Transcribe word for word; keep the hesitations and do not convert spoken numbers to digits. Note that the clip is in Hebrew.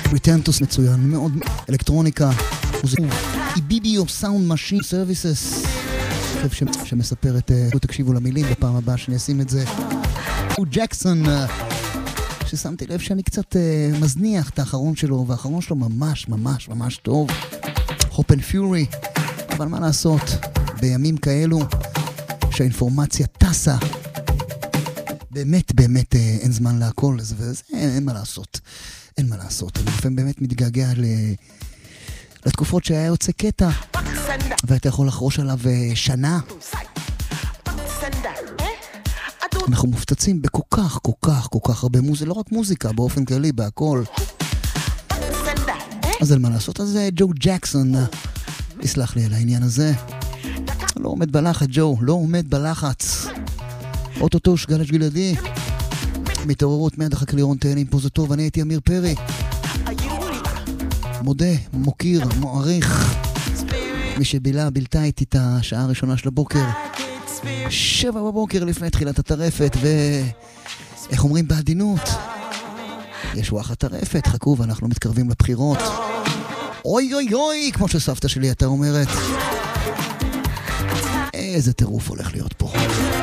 Return to מצוין, מאוד אלקטרוניקה, מוזיקה. איביביו סאונד משין סרוויסס. אני חושב שמספר את... תקשיבו למילים בפעם הבאה שאני אשים את זה. ג'קסון, ששמתי לב שאני קצת מזניח את האחרון שלו, והאחרון שלו ממש ממש ממש טוב. הופ אנד פיורי. אבל מה לעשות, בימים כאלו שהאינפורמציה טסה, באמת באמת אין זמן להכל, וזה אין מה לעשות. אין מה לעשות. אני לפעמים באמת מתגעגע ל... לתקופות שהיה יוצא קטע, ואתה יכול לחרוש עליו שנה. אנחנו מופתצים בכל כך, כל כך, כל כך הרבה מוזיקה, לא רק מוזיקה, באופן כללי, בהכל. אז אין מה לעשות. אז ג'ו ג'קסון, יסלח לי על העניין הזה. לא עומד בלחץ, ג'ו, לא עומד בלחץ. אוטוטוש, גלש גלעדי. מתעוררות מיד אחר כלירון תהנים, פה זה טוב, אני הייתי אמיר פרי. מודה, מוקיר, מועריך. מי שבילה, בילתה איתי את השעה הראשונה של הבוקר. שבע בבוקר לפני תחילת הטרפת, ואיך אומרים בעדינות? יש וואחת טרפת, חכו, ואנחנו מתקרבים לבחירות. אוי אוי אוי, כמו שסבתא שלי הייתה אומרת. איזה טירוף הולך להיות פה.